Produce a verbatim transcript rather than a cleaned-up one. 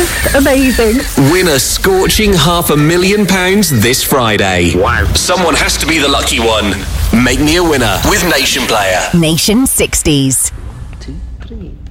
Just amazing. Win a scorching half a million pounds this Friday. Wow. Someone has to be the lucky one. Make me a winner with Nation Player. Nation sixties. Two, three.